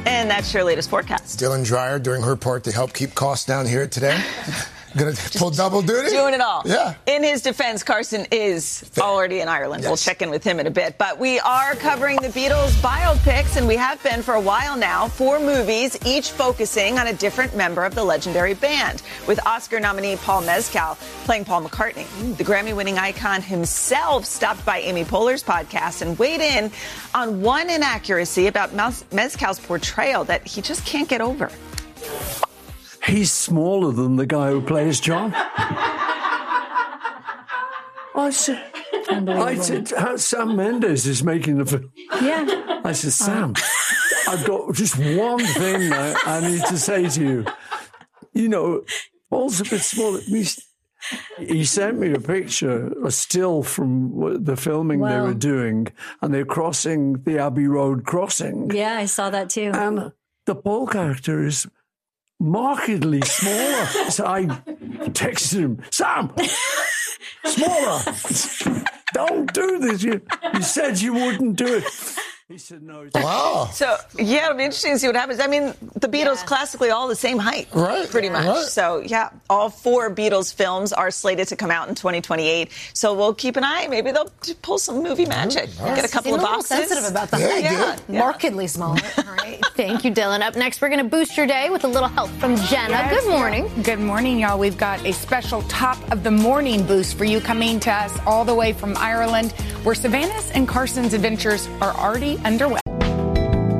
And that's your latest forecast. Dylan Dreyer doing her part to help keep costs down here today. Going to pull double duty? Doing it all. Yeah. In his defense, Carson is already in Ireland. Yes. We'll check in with him in a bit. But we are covering the Beatles biopics, and we have been for a while now. 4 movies, each focusing on a different member of the legendary band, with Oscar nominee Paul Mescal playing Paul McCartney. The Grammy-winning icon himself stopped by Amy Poehler's podcast and weighed in on one inaccuracy about Mescal's portrayal that he just can't get over. He's smaller than the guy who plays John. I said, Sam Mendes is making the film. Yeah. I said, Sam, I've got just one thing I need to say to you. You know, Paul's a bit smaller. He sent me a picture, a still from the filming they were doing, and they're crossing the Abbey Road crossing. Yeah, I saw that too. And the Paul character is markedly smaller. So I texted him, Sam, smaller. Don't do this. You said you wouldn't do it. He said no. Wow. So, yeah, it'll be interesting to see what happens. I mean, the Beatles classically all the same height. Right. Pretty much. Right. So, yeah, all 4 Beatles films are slated to come out in 2028. So we'll keep an eye. Maybe they'll pull some movie magic. Get a couple of boxes. A little sensitive about the height. Yeah. Markedly smaller. All right. Thank you, Dylan. Up next, we're going to boost your day with a little help from Jenna. Yes, Good morning. Good morning, y'all. We've got a special top of the morning boost for you coming to us all the way from Ireland, where Savannah's and Carson's adventures are already underway.